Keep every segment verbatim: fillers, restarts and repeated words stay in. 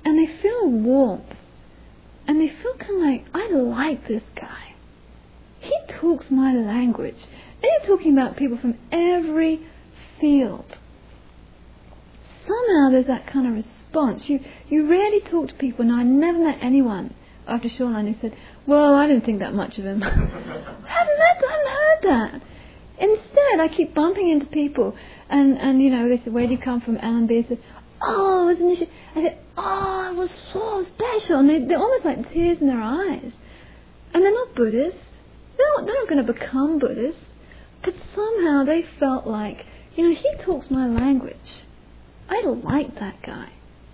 and they feel warmth, and they feel kind of like, I like this guy. He talks my language. And you're talking about people from every field. Somehow there's that kind of response. You you rarely talk to people. Now, I never met anyone after Shoreline who said, well, I didn't think that much of him. I haven't, met, I haven't heard that. Instead, I keep bumping into people, and, and you know, they said, where do you come from? L and B. I said, oh, it was an issue. I said, oh, it was so special. And they, they're almost like tears in their eyes. And they're not Buddhists. They're not, they're not going to become Buddhists. But somehow they felt like, you know, he talks my language. I like that guy.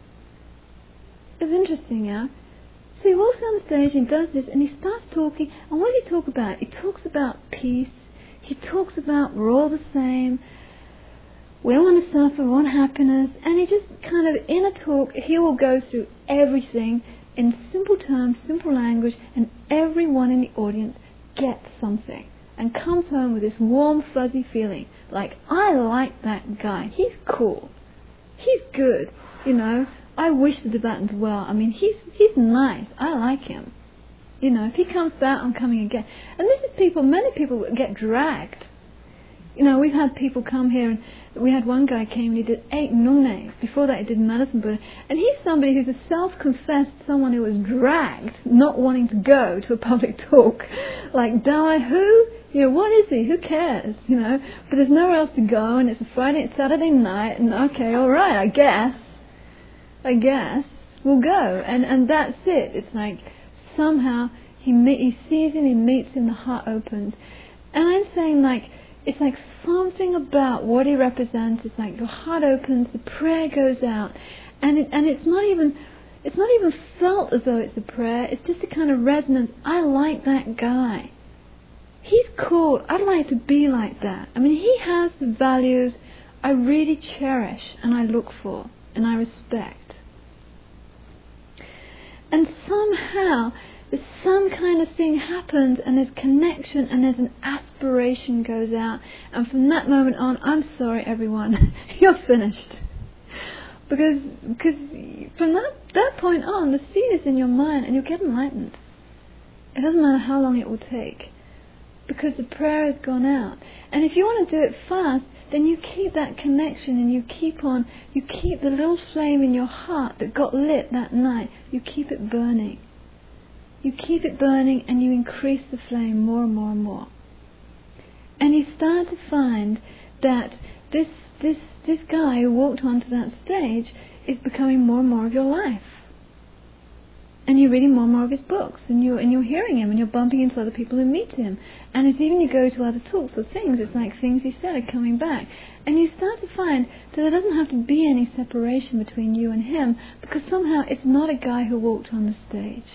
It's interesting, yeah? So he walks on the stage and he does this, and he starts talking. And what does he talk about? He talks about peace. He talks about we're all the same. We don't want to suffer, we want happiness. And he just kind of, in a talk, he will go through everything in simple terms, simple language, and everyone in the audience gets something and comes home with this warm, fuzzy feeling. Like, I like that guy. He's cool. He's good. You know, I wish the Tibetans well. I mean, he's he's nice. I like him. You know, if he comes back, I'm coming again. And this is people, many people get dragged. You know, we've had people come here, and we had one guy came and he did eight nungnes. Before that he did medicine Buddha. And he's somebody who's a self-confessed someone who was dragged, not wanting to go to a public talk. Like, die who? You know, what is he? Who cares? You know, but there's nowhere else to go, and it's a Friday, it's Saturday night, and okay, all right, I guess. I guess. We'll go. And, and that's it. It's like, somehow he meet, he sees him, he meets him, the heart opens. And I'm saying, like, it's like something about what he represents. It's like your heart opens, the prayer goes out, and it, and it's not even it's not even felt as though it's a prayer. It's just a kind of resonance. I like that guy. He's cool. I'd like to be like that. I mean, he has the values I really cherish and I look for and I respect. And somehow some kind of thing happens, and there's connection, and there's an aspiration goes out, and from that moment on, I'm sorry everyone, you're finished. Because because from that, that point on, the seed is in your mind, and you'll get enlightened. It doesn't matter how long it will take, because the prayer has gone out. And if you want to do it fast, then you keep that connection, and you keep on, you keep the little flame in your heart that got lit that night, you keep it burning. You keep it burning, and you increase the flame more and more and more. And you start to find that this this this guy who walked onto that stage is becoming more and more of your life. And you're reading more and more of his books, and you and you're hearing him, and you're bumping into other people who meet him. And as even you go to other talks or things, it's like things he said are coming back. And you start to find that there doesn't have to be any separation between you and him, because somehow it's not a guy who walked on the stage.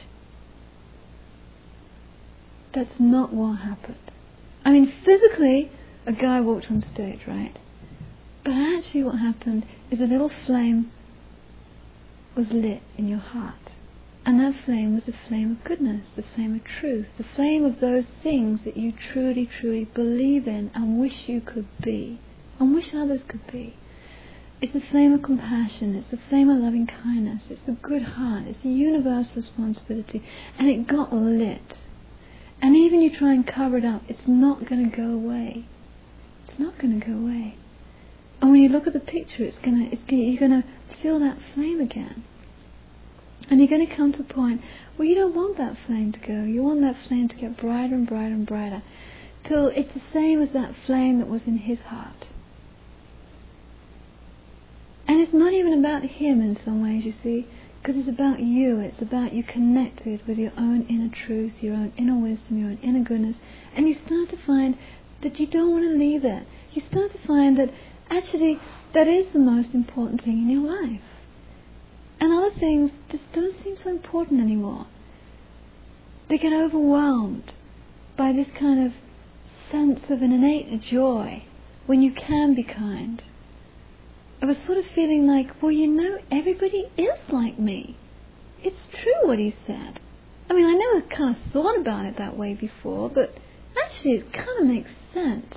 That's not what happened. I mean, physically, a guy walked on stage, right? But actually what happened is a little flame was lit in your heart. And that flame was the flame of goodness, the flame of truth, the flame of those things that you truly, truly believe in and wish you could be, and wish others could be. It's the flame of compassion, it's the flame of loving kindness, it's the good heart, it's the universal responsibility, and it got lit. And even you try and cover it up, it's not going to go away. It's not going to go away. And when you look at the picture, it's going to, it's gonna, you're going to feel that flame again. And you're going to come to a point where you don't want that flame to go. You want that flame to get brighter and brighter and brighter, till it's the same as that flame that was in his heart. And it's not even about him in some ways, you see. Because it's about you, it's about you connected with your own inner truth, your own inner wisdom, your own inner goodness, and you start to find that you don't want to leave that. You start to find that actually that is the most important thing in your life. And other things just don't seem so important anymore. They get overwhelmed by this kind of sense of an innate joy when you can be kind. I was sort of feeling like, well, you know, everybody is like me. It's true what he said. I mean, I never kind of thought about it that way before, but actually it kind of makes sense.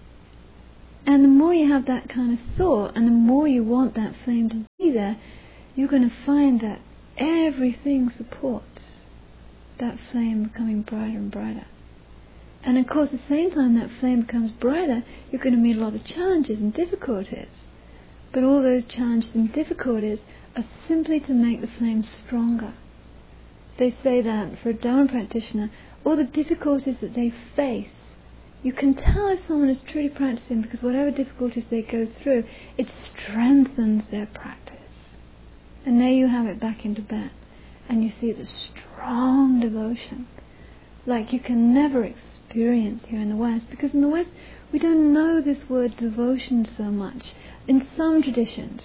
And the more you have that kind of thought, and the more you want that flame to be there, you're going to find that everything supports that flame becoming brighter and brighter. And of course, at the same time that flame becomes brighter, you're going to meet a lot of challenges and difficulties. But all those challenges and difficulties are simply to make the flame stronger. They say that for a Dharma practitioner, all the difficulties that they face, you can tell if someone is truly practicing, because whatever difficulties they go through, it strengthens their practice. And there you have it back in Tibet. And you see the strong devotion, like you can never experience here in the West. Because in the West, we don't know this word devotion so much, in some traditions.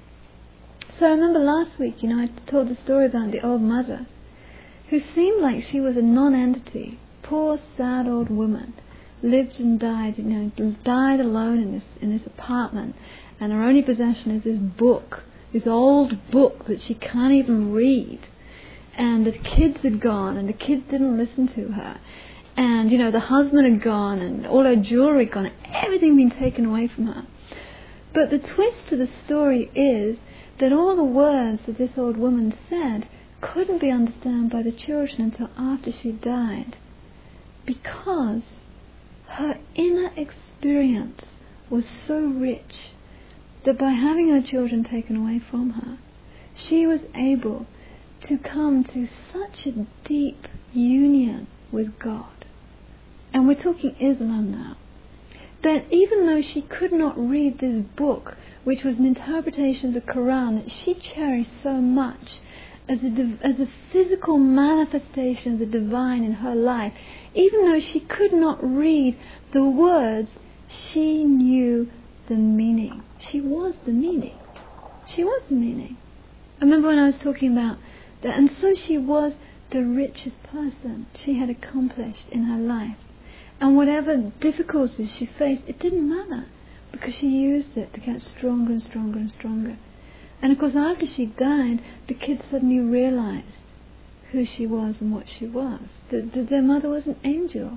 So I remember last week, you know, I told the story about the old mother, who seemed like she was a non-entity. Poor, sad old woman. Lived and died, you know, died alone in this in this apartment, and her only possession is this book, this old book that she can't even read. And the kids had gone, and the kids didn't listen to her. And, you know, the husband had gone, and all her jewelry had gone, and everything had been taken away from her. But the twist to the story is that all the words that this old woman said couldn't be understood by the children until after she died, because her inner experience was so rich that by having her children taken away from her, she was able to come to such a deep union with God. And we're talking Islam now. That even though she could not read this book, which was an interpretation of the Quran that she cherished so much as a, div- as a physical manifestation of the divine in her life, even though she could not read the words, she knew the meaning. She was the meaning. She was the meaning. I remember when I was talking about that, and so she was the richest person she had accomplished in her life. And whatever difficulties she faced, it didn't matter, because she used it to get stronger and stronger and stronger. And of course, after she died, the kids suddenly realized who she was and what she was. That, that their mother was an angel.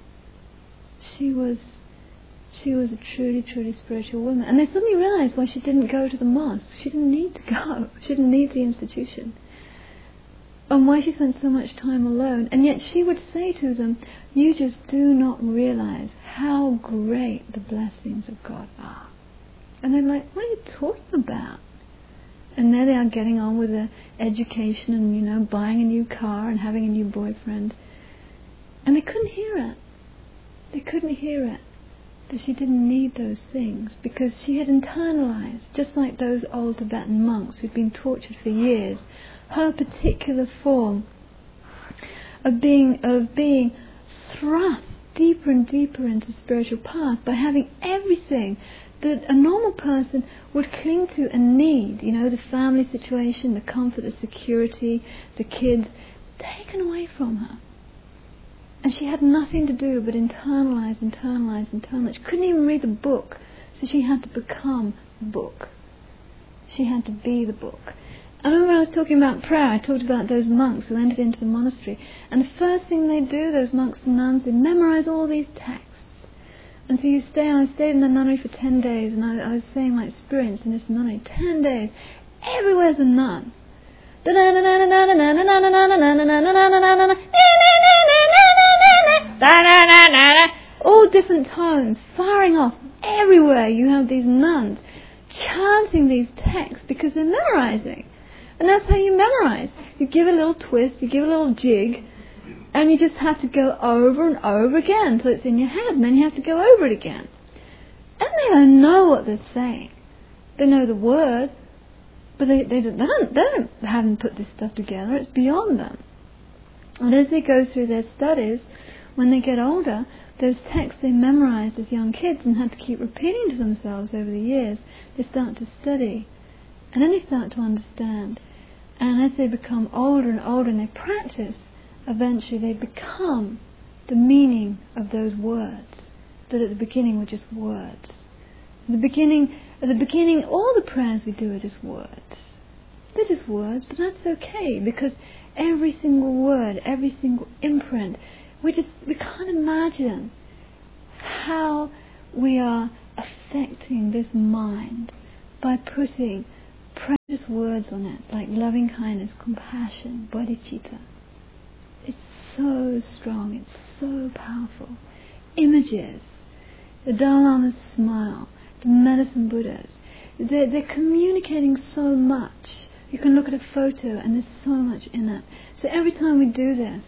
She was, she was a truly, truly spiritual woman. And they suddenly realized why she didn't go to the mosque. She didn't need to go. She didn't need the institution. And why she spent so much time alone. And yet she would say to them, you just do not realize how great the blessings of God are. And they're like, what are you talking about? And there they are getting on with their education and, you know, buying a new car and having a new boyfriend. And they couldn't hear it. They couldn't hear it. That she didn't need those things, because she had internalized, just like those old Tibetan monks who'd been tortured for years, her particular form of being of being thrust deeper and deeper into spiritual path by having everything that a normal person would cling to and need, you know, the family situation, the comfort, the security, the kids, taken away from her. And she had nothing to do but internalize, internalize, internalize. She couldn't even read the book, so she had to become the book. She had to be the book. I remember when I was talking about prayer, I talked about those monks who entered into the monastery, and the first thing they do, those monks and nuns, they memorize all these texts. And so you stay, I stayed in the nunnery for ten days, and I, I was saying my experience in this nunnery, ten days, everywhere's a nun. All different tones, firing off everywhere. You have these nuns chanting these texts because they're memorizing. And that's how you memorize. You give it a little twist, you give it a little jig, and you just have to go over and over again until it's in your head, and then you have to go over it again. And they don't know what they're saying. They know the word, but they, they, don't, they, don't, they don't, haven't put this stuff together. It's beyond them. And as they go through their studies, when they get older, those texts they memorized as young kids and had to keep repeating to themselves over the years, they start to study. And then they start to understand. And as they become older and older and they practice, eventually they become the meaning of those words that at the beginning were just words. At the beginning, at the beginning, all the prayers we do are just words. They're just words, but that's okay, because every single word, every single imprint, we just we can't imagine how we are affecting this mind by putting precious words on it, like loving kindness, compassion, bodhicitta. It's so strong, it's so powerful. Images, the Dalai Lama's smile, the medicine Buddhas, they're, they're communicating so much. You can look at a photo and there's so much in it. So every time we do this,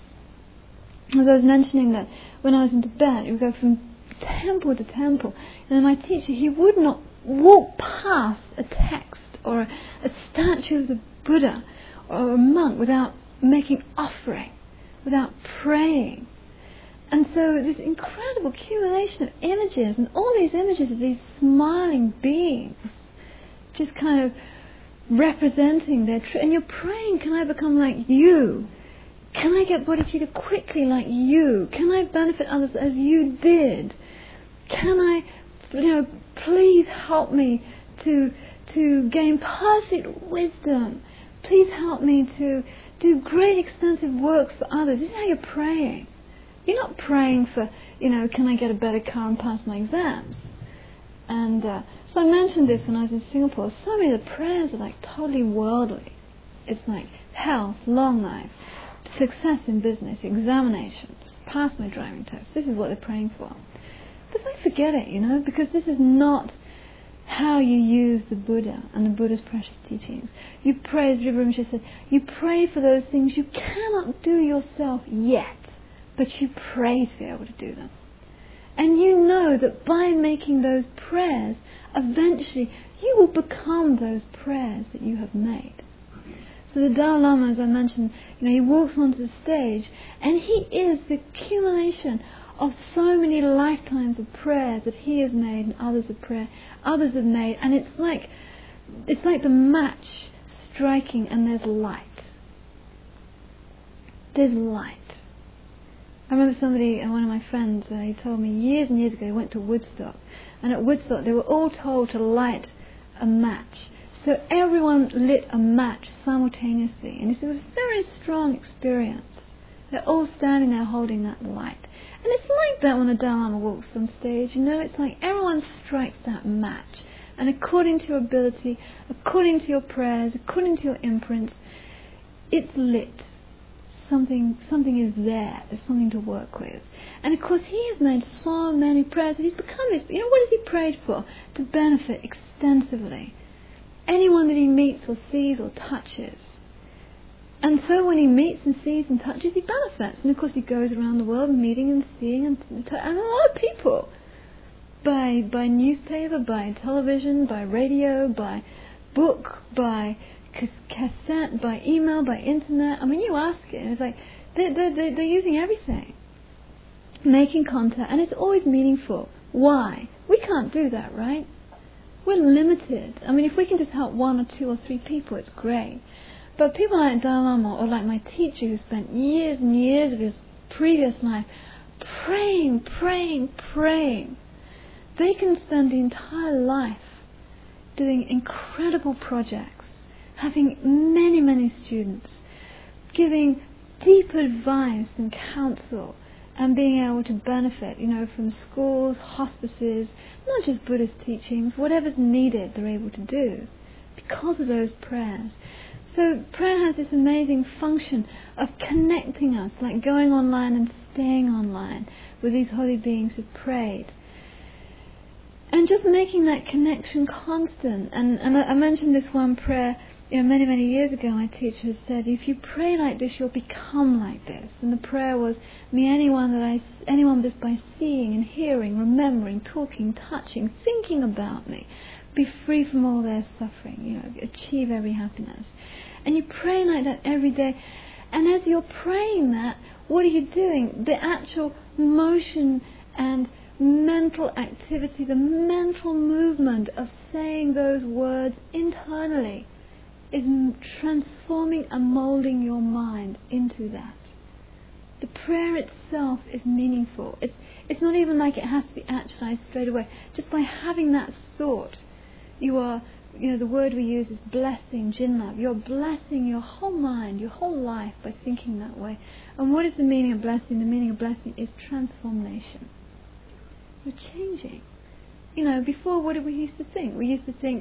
as I was mentioning that when I was in Tibet, we go from temple to temple, and then my teacher, he would not walk past a text or a, a statue of the Buddha or a monk without making offering, without praying. And so this incredible accumulation of images, and all these images of these smiling beings, just kind of representing their truth. And you're praying, can I become like you? Can I get bodhicitta quickly like you? Can I benefit others as you did? Can I, you know, please help me to to gain perfect wisdom. Please help me to do great extensive works for others. This is how you're praying. You're not praying for, you know, can I get a better car and pass my exams? And uh, so I mentioned this when I was in Singapore. So many of the prayers are like totally worldly. It's like health, long life, success in business, examinations, pass my driving test. This is what they're praying for. But don't forget it, you know, because this is not how you use the Buddha and the Buddha's precious teachings. You pray, as Rinpoche said, you pray for those things you cannot do yourself yet, but you pray to be able to do them. And you know that by making those prayers, eventually you will become those prayers that you have made. So the Dalai Lama, as I mentioned, you know, he walks onto the stage and he is the accumulation of so many lifetimes of prayers that he has made and others have prayer, others have made, and it's like it's like the match striking and there's light. There's light. I remember somebody, uh, one of my friends, uh, he told me years and years ago he went to Woodstock, and at Woodstock they were all told to light a match. So everyone lit a match simultaneously, and it was a very strong experience. They're all standing there holding that light. And it's like that when the Dalai Lama walks on stage, you know, it's like everyone strikes that match. And according to your ability, according to your prayers, according to your imprints, it's lit. Something something is there. There's something to work with. And of course he has made so many prayers that he's become his, you know, what has he prayed for? To benefit extensively anyone that he meets or sees or touches. And so when he meets and sees and touches, he benefits. And of course he goes around the world meeting and seeing and, and a lot of people. By by newspaper, by television, by radio, by book, by cassette, by email, by internet. I mean, you ask him, it's like they're, they're, they're using everything. Making contact, and it's always meaningful. Why? We can't do that, right? We're limited. I mean, if we can just help one or two or three people, it's great. But people like Dalai Lama, or like my teacher who spent years and years of his previous life praying, praying, praying, they can spend the entire life doing incredible projects, having many, many students, giving deep advice and counsel, and being able to benefit, you know, from schools, hospices, not just Buddhist teachings, whatever's needed they're able to do because of those prayers. So prayer has this amazing function of connecting us, like going online and staying online with these holy beings who prayed. And just making that connection constant. And, and I, I mentioned this one prayer, you know, many, many years ago. My teacher had said, if you pray like this, you'll become like this. And the prayer was, may anyone that I, anyone just by seeing and hearing, remembering, talking, touching, thinking about me, be free from all their suffering, you know, achieve every happiness. And you pray like that every day. And as you're praying that, what are you doing? The actual motion and mental activity, the mental movement of saying those words internally is transforming and moulding your mind into that. The prayer itself is meaningful. It's it's not even like it has to be actualized straight away. Just by having that thought, you are, you know, the word we use is blessing, Jinlab. You're blessing your whole mind, your whole life by thinking that way. And what is the meaning of blessing? The meaning of blessing is transformation. You're changing. You know, before what did we used to think? We used to think,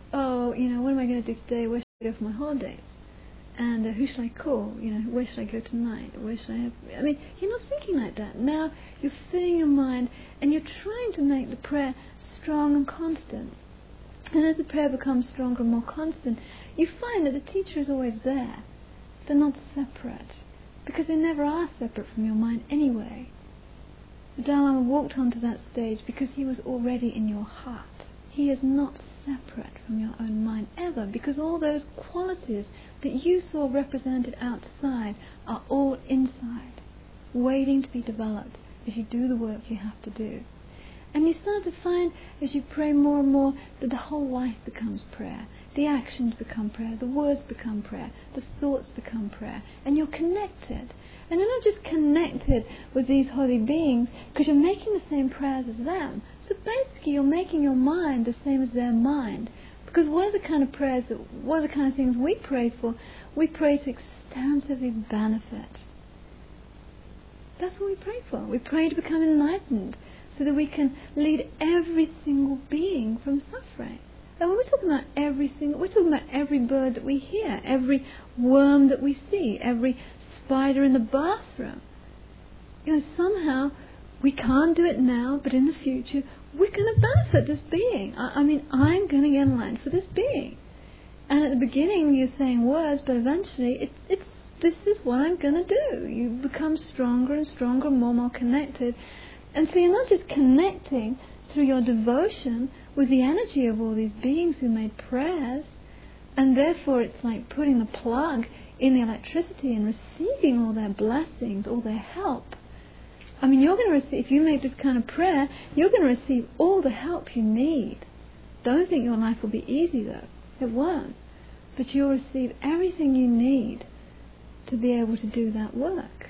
oh, you know, what am I going to do today? Where should I go for my holidays? And uh, who should I call? You know, where should I go tonight? Where should I have... I mean, you're not thinking like that. Now you're filling your mind and you're trying to make the prayer strong and constant. And as the prayer becomes stronger and more constant, you find that the teacher is always there. They're not separate, because they never are separate from your mind anyway. The Dalai Lama walked onto that stage because he was already in your heart. He is not separate from your own mind ever, because all those qualities that you saw represented outside are all inside, waiting to be developed as you do the work you have to do. And you start to find, as you pray more and more, that the whole life becomes prayer. The actions become prayer, the words become prayer, the thoughts become prayer, and you're connected. And you're not just connected with these holy beings because you're making the same prayers as them. So basically you're making your mind the same as their mind. Because what are the kind of prayers, that, what are the kind of things we pray for? We pray to extensively benefit. That's what we pray for. We pray to become enlightened, so that we can lead every single being from suffering. And when we're talking about every single, we're talking about every bird that we hear, every worm that we see, every spider in the bathroom. You know, somehow we can't do it now, but in the future we're going to benefit this being. I, I mean, I'm going to get enlightened for this being. And at the beginning you're saying words, but eventually it's it's this is what I'm going to do. You become stronger and stronger, more and more connected. And so you're not just connecting through your devotion with the energy of all these beings who made prayers, and therefore it's like putting the plug in the electricity and receiving all their blessings, all their help. I mean, you're going to receive, if you make this kind of prayer, you're going to receive all the help you need. Don't think your life will be easy though. It won't. But you'll receive everything you need to be able to do that work.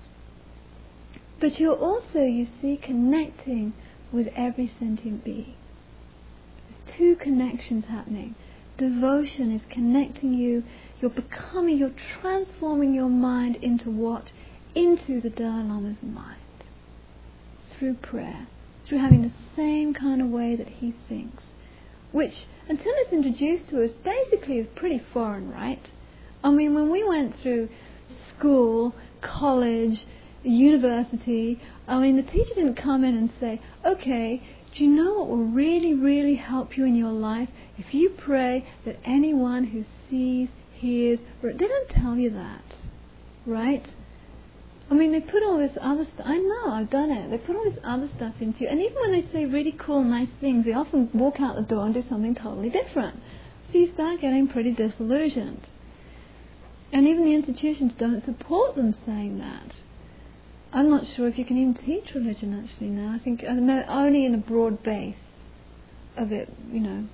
But you're also, you see, connecting with every sentient being. There's two connections happening. Devotion is connecting you. You're becoming, you're transforming your mind into what? Into the Dalai Lama's mind. Through prayer. Through having the same kind of way that he thinks. Which, until it's introduced to us, basically is pretty foreign, right? I mean, when we went through school, college, university, I mean, the teacher didn't come in and say, okay, do you know what will really, really help you in your life? If you pray that anyone who sees, hears, or they don't tell you that, right? I mean, they put all this other stuff, I know, I've done it, they put all this other stuff into you, and even when they say really cool, nice things, they often walk out the door and do something totally different. So you start getting pretty disillusioned. And even the institutions don't support them saying that. I'm not sure if you can even teach religion actually now. I think only in a broad base of it, you know.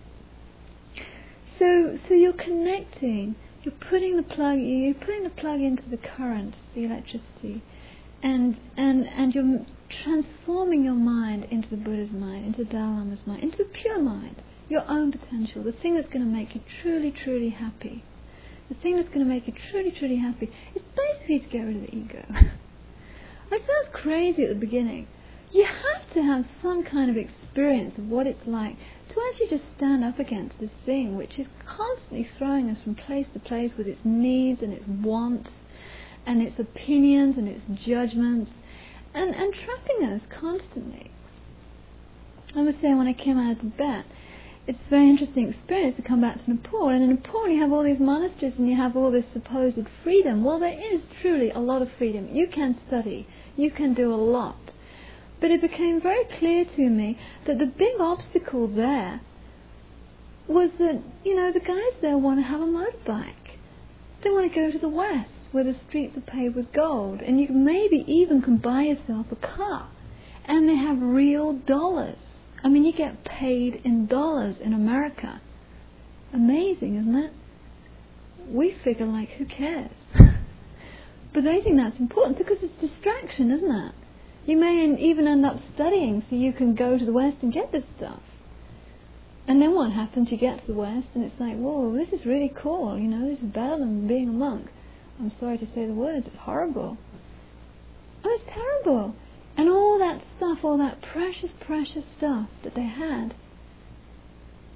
So, so you're connecting. You're putting the plug. You're putting the plug into the current, the electricity, and and and you're transforming your mind into the Buddha's mind, into the Dalai Lama's mind, into a pure mind, your own potential, the thing that's going to make you truly, truly happy. The thing that's going to make you truly, truly happy is basically to get rid of the ego. It sounds crazy at the beginning. You have to have some kind of experience of what it's like to actually just stand up against this thing which is constantly throwing us from place to place with its needs and its wants and its opinions and its judgments and, and trapping us constantly. I was saying when I came out of Tibet, it's a very interesting experience to come back to Nepal, and in Nepal you have all these monasteries and you have all this supposed freedom. Well, there is truly a lot of freedom. You can study, you can do a lot. But it became very clear to me that the big obstacle there was that, you know, the guys there want to have a motorbike. They want to go to the West where the streets are paved with gold, and you maybe even can buy yourself a car. And they have real dollars. I mean, you get paid in dollars in America. Amazing, isn't it? We figure, like, who cares? But they think that's important because it's distraction, isn't it? You may even end up studying so you can go to the West and get this stuff. And then what happens? You get to the West and it's like, whoa, this is really cool. You know, this is better than being a monk. I'm sorry to say the words, it's horrible. Oh, it's terrible. And all that stuff, all that precious, precious stuff that they had,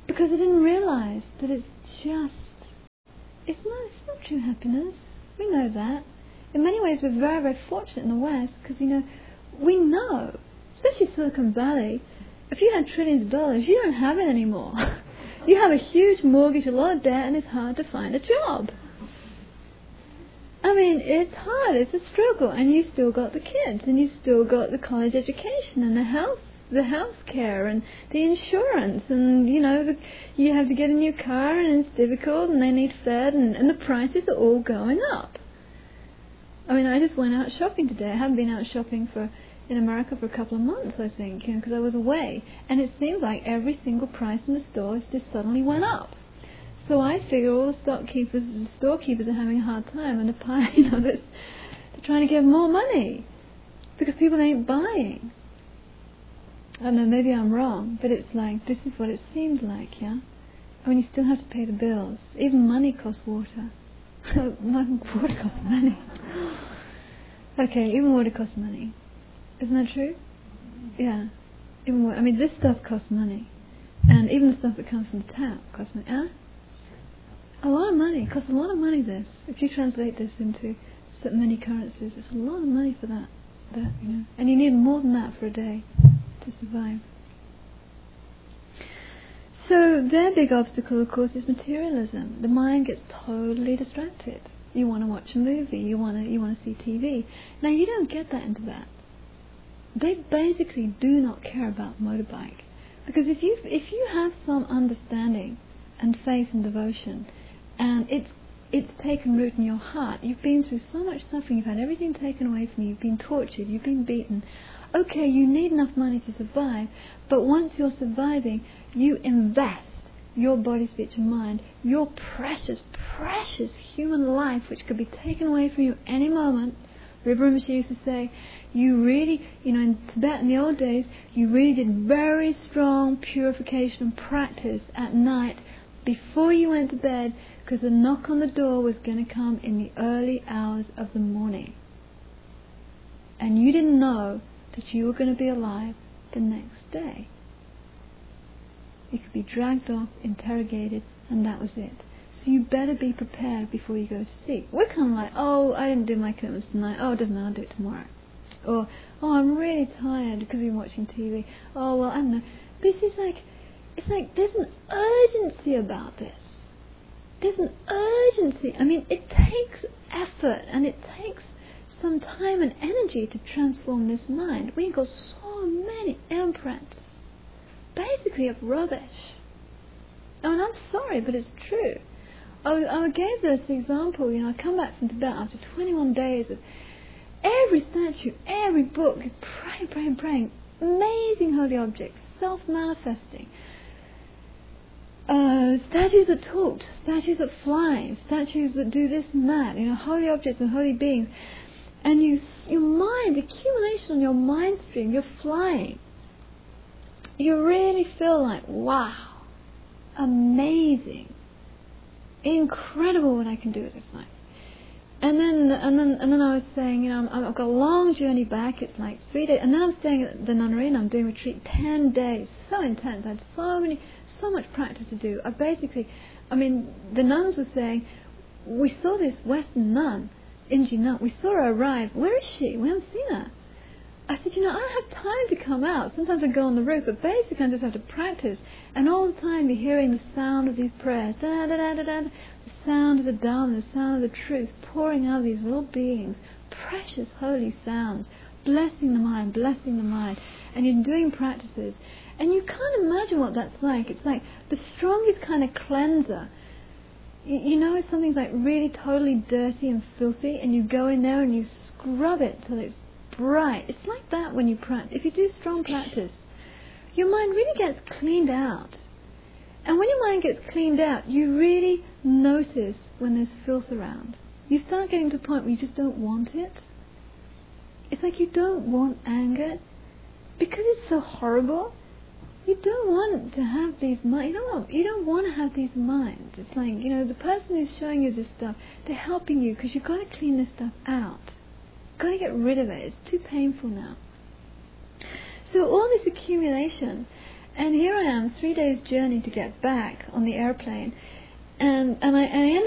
Because I didn't realize that it's just, it's not, it's not true happiness. We know that. In many ways we're very, very fortunate in the West because, you know, we know, especially Silicon Valley, if you had trillions of dollars, you don't have it anymore. You have a huge mortgage, a lot of debt, and it's hard to find a job. I mean, it's hard, it's a struggle, and you still got the kids, and you still got the college education, and the health, the health care, and the insurance, and, you know, the, you have to get a new car, and it's difficult, and they need fed, and, and the prices are all going up. I mean, I just went out shopping today. I haven't been out shopping for in America for a couple of months, I think, you know, because I was away, and it seems like every single price in the stores just suddenly went up. So I figure all the storekeepers, the storekeepers are having a hard time, and the you know, they're, they're trying to get more money because people ain't buying. I don't know, maybe I'm wrong, but it's like, this is what it seems like, yeah? I mean, you still have to pay the bills. Even money costs water. Water costs money. Okay, even water costs money. Isn't that true? Yeah. Even water, I mean, this stuff costs money. And even the stuff that comes from the tap costs money. Huh? A lot of money. It costs a lot of money, this. If you translate this into so many currencies, it's a lot of money for that. That, you know. And you need more than that for a day to survive. So their big obstacle, of course, is materialism. The mind gets totally distracted. You want to watch a movie, you want to you want to see T V. Now you don't get that in Tibet. They basically do not care about motorbike, because if you if you have some understanding and faith and devotion, and it's it's taken root in your heart, you've been through so much suffering, you've had everything taken away from you, you've been tortured, you've been beaten. Okay, you need enough money to survive, but once you're surviving, you invest your body, speech and mind, your precious, precious human life, which could be taken away from you any moment. Rinpoche Rinpoche used to say, you really, you know, in Tibet in the old days, you really did very strong purification and practice at night before you went to bed, because the knock on the door was going to come in the early hours of the morning. And you didn't know that you were going to be alive the next day. You could be dragged off, interrogated, and that was it. So you better be prepared before you go to sleep. We're kind of like, oh, I didn't do my commitments tonight. Oh, it doesn't matter, I'll do it tomorrow. Or, oh, I'm really tired because we've been watching T V. Oh, well, I don't know. This is like, it's like there's an urgency about this. There's an urgency. I mean, it takes effort and it takes some time and energy to transform this mind. We've got so many imprints, basically of rubbish. I mean, I'm sorry, but it's true. I, I gave this example, you know, I come back from Tibet after twenty-one days of every statue, every book, praying, praying, praying, amazing holy objects, self-manifesting. Uh, statues that talked, statues that fly, statues that do this and that, you know, holy objects and holy beings. And you, your mind, the accumulation on your mind stream, you're flying. You really feel like, wow, amazing, incredible what I can do with this life. And then, and then, and then I was saying, you know, I'm, I've got a long journey back. It's like three days, and then I'm staying at the nunnery, and I'm doing retreat ten days. So intense. I had so many, so much practice to do. I basically, I mean, the nuns were saying, we saw this Western nun, Inji nun. We saw her arrive. Where is she? We haven't seen her. I said, you know, I don't have time to come out. Sometimes I go on the roof, but basically I just have to practice. And all the time you're hearing the sound of these prayers, da da da da da, the sound of the Dharma, the sound of the truth, pouring out of these little beings, precious holy sounds, blessing the mind, blessing the mind. And you're doing practices, and you can't imagine what that's like. It's like the strongest kind of cleanser. You, you know, if something's like really totally dirty and filthy, and you go in there and you scrub it till it's bright. It's like that when you practice. If you do strong practice, your mind really gets cleaned out. And when your mind gets cleaned out, you really notice when there's filth around. You start getting to the point where you just don't want it. It's like you don't want anger because it's so horrible. You don't want to have these minds. You don't want, you don't want to have these minds. It's like, you know, the person who's showing you this stuff, they're helping you because you've got to clean this stuff out. Got to get rid of it. It's too painful now. So all this accumulation, And here I am, three days journey to get back on the airplane, and and I, I end